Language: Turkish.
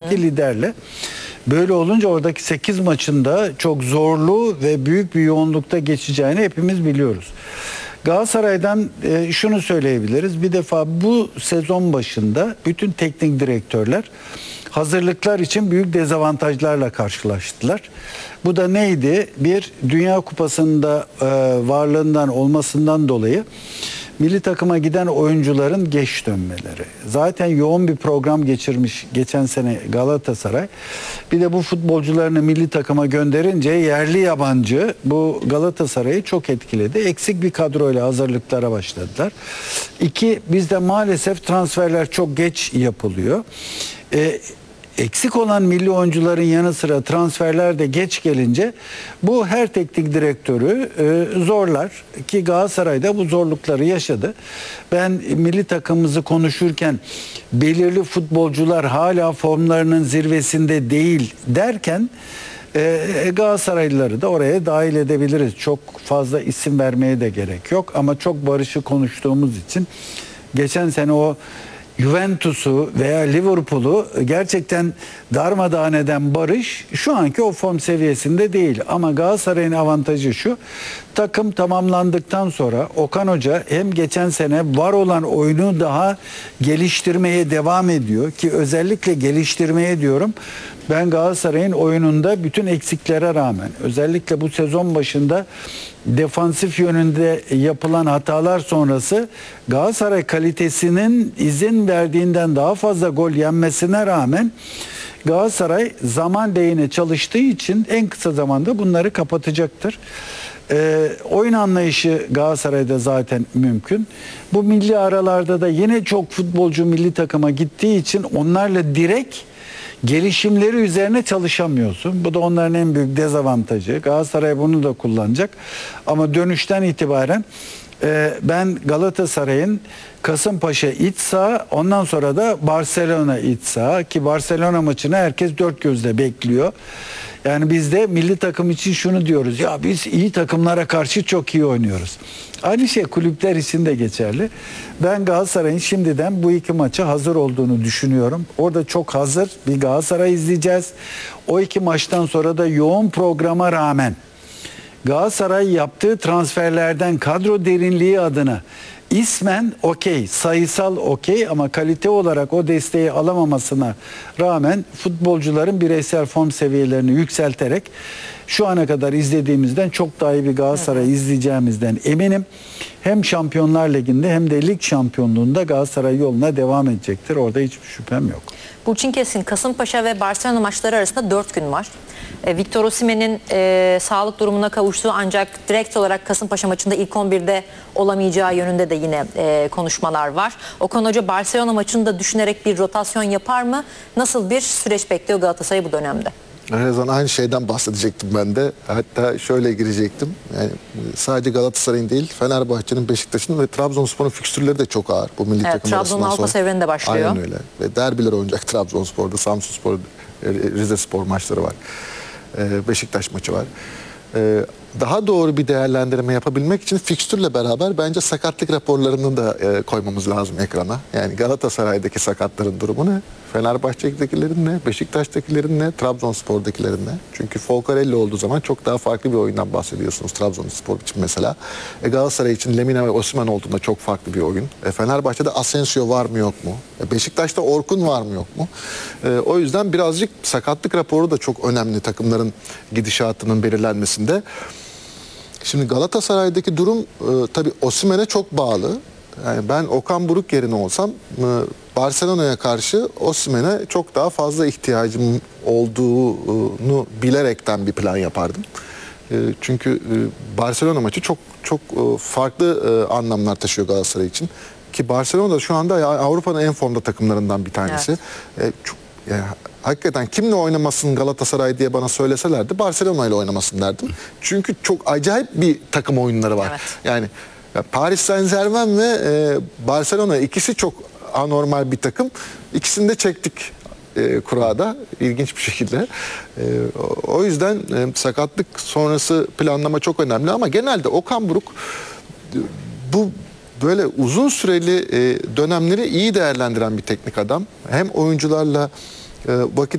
iki liderle. Böyle olunca oradaki 8 maçında çok zorlu ve büyük bir yoğunlukta geçeceğini hepimiz biliyoruz. Galatasaray'dan şunu söyleyebiliriz. Bir defa bu sezon başında bütün teknik direktörler hazırlıklar için büyük dezavantajlarla karşılaştılar. Bu da neydi? Bir, Dünya Kupası'nda varlığından olmasından dolayı milli takıma giden oyuncuların geç dönmeleri. Zaten yoğun bir program geçirmiş geçen sene Galatasaray. Bir de bu futbolcularını milli takıma gönderince yerli yabancı bu Galatasaray'ı çok etkiledi. Eksik bir kadroyla hazırlıklara başladılar. İki, bizde maalesef transferler çok geç yapılıyor. Eksik olan milli oyuncuların yanı sıra transferler de geç gelince bu her teknik direktörü zorlar ki Galatasaray'da bu zorlukları yaşadı. Ben milli takımımızı konuşurken belirli futbolcular hala formlarının zirvesinde değil derken Galatasaraylıları da oraya dahil edebiliriz. Çok fazla isim vermeye de gerek yok ama çok barışı konuştuğumuz için geçen sene o Juventus'u veya Liverpool'u gerçekten darmadağın eden Barış şu anki o form seviyesinde değil. Ama Galatasaray'ın avantajı şu: takım tamamlandıktan sonra Okan Hoca hem geçen sene var olan oyunu daha geliştirmeye devam ediyor ki özellikle geliştirmeye diyorum. Ben Galatasaray'ın oyununda bütün eksiklere rağmen özellikle bu sezon başında defansif yönünde yapılan hatalar sonrası Galatasaray kalitesinin izin verdiğinden daha fazla gol yenmesine rağmen Galatasaray zaman lehine çalıştığı için en kısa zamanda bunları kapatacaktır. Oyun anlayışı Galatasaray'da zaten mümkün. Bu milli aralarda da yine çok futbolcu milli takıma gittiği için onlarla direkt gelişimleri üzerine çalışamıyorsun. Bu da onların en büyük dezavantajı. Galatasaray bunu da kullanacak. Ama dönüşten itibaren ben Galatasaray'ın Kasımpaşa iç saha, ondan sonra da Barcelona iç saha ki Barcelona maçını herkes dört gözle bekliyor. Yani biz de milli takım için şunu diyoruz: ya biz iyi takımlara karşı çok iyi oynuyoruz. Aynı şey kulüpler için de geçerli. Ben Galatasaray'ın şimdiden bu iki maça hazır olduğunu düşünüyorum. Orada çok hazır bir Galatasaray izleyeceğiz. O iki maçtan sonra da yoğun programa rağmen Galatasaray yaptığı transferlerden kadro derinliği adına ismen okey, sayısal okey ama kalite olarak o desteği alamamasına rağmen futbolcuların bireysel form seviyelerini yükselterek şu ana kadar izlediğimizden çok daha iyi bir Galatasaray izleyeceğimizden eminim. Hem Şampiyonlar Ligi'nde hem de lig şampiyonluğunda Galatasaray yoluna devam edecektir. Orada hiçbir şüphem yok. Burçin Keskin, Kasımpaşa ve Barcelona maçları arasında 4 gün var. Victor Osimhen'in sağlık durumuna kavuştuğu ancak direkt olarak Kasımpaşa maçında ilk 11'de olamayacağı yönünde de yine konuşmalar var. Okan Hoca Barcelona maçını da düşünerek bir rotasyon yapar mı? Nasıl bir süreç bekliyor Galatasaray bu dönemde? Her zaman aynı şeyden bahsedecektim ben de. Hatta şöyle girecektim. Yani sadece Galatasaray'ın değil, Fenerbahçe'nin, Beşiktaş'ın ve Trabzonspor'un fikstürleri de çok ağır. Bu milli takım Trabzon Avrupa evreninde başlıyor. Aynen öyle. Ve derbiler oynayacak Trabzonspor'da, Samsunspor, Rizespor maçları var. Beşiktaş maçı var. Daha doğru bir değerlendirme yapabilmek için fikstürle beraber bence sakatlık raporlarını da koymamız lazım ekrana. Yani Galatasaray'daki sakatların durumu ne? Fenerbahçe'dekilerin ne? Beşiktaş'takilerin ne? Trabzonspor'dakilerin ne? Çünkü Folcarelli olduğu zaman çok daha farklı bir oyundan bahsediyorsunuz Trabzonspor için mesela. Galatasaray için Lemina ve Osimhen olduğunda çok farklı bir oyun. Fenerbahçe'de Asensio var mı yok mu? Beşiktaş'ta Orkun var mı yok mu? O yüzden birazcık sakatlık raporu da çok önemli takımların gidişatının belirlenmesinde. Şimdi Galatasaray'daki durum tabii Osimhen'e çok bağlı. Yani ben Okan Buruk yerine olsam Barcelona'ya karşı Osimhen'e çok daha fazla ihtiyacım olduğunu bilerekten bir plan yapardım. Çünkü Barcelona maçı çok farklı anlamlar taşıyor Galatasaray için. Ki Barcelona da şu anda Avrupa'nın en formda takımlarından bir tanesi. Evet. Yani hakikaten kimle oynamasın Galatasaray diye bana söyleselerdi Barcelona ile oynamasın derdim. Çünkü çok acayip bir takım oyunları var. Evet. Yani Paris Saint-Germain ve Barcelona ikisi çok anormal bir takım. İkisini de çektik kurada ilginç bir şekilde. O yüzden sakatlık sonrası planlama çok önemli ama genelde Okan Buruk bu böyle uzun süreli dönemleri iyi değerlendiren bir teknik adam. Hem oyuncularla vakit